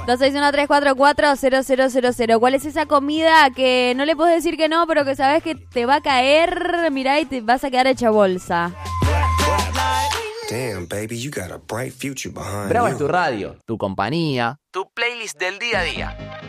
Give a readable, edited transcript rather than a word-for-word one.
261-344-0000. ¿Cuál es esa comida que no le puedes decir que no, pero que sabes que te va a caer? Mirá, y te vas a quedar hecha bolsa. Damn, baby, you got a bright future behind Bravo you. es tu radio, tu compañía, tu playlist del día a día.